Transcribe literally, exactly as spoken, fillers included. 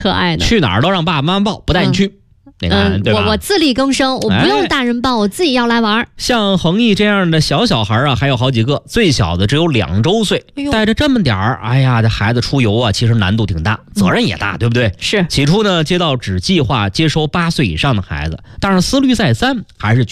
可爱的， 去哪儿都让爸爸妈妈抱，不带你去。嗯你看， 嗯， 对吧？ 我我自力更生，我不用大人抱，哎、我自己要来玩。 像恒毅这样的小小孩啊，还有好几个，最小的只有两周岁，哎、带着这么点儿，哎呀，这孩子出游啊，其实难度挺大，责任也大，嗯、对不对？ 是。 起初呢，街道只计划接收八岁以上的孩子，但是思虑再三，还是决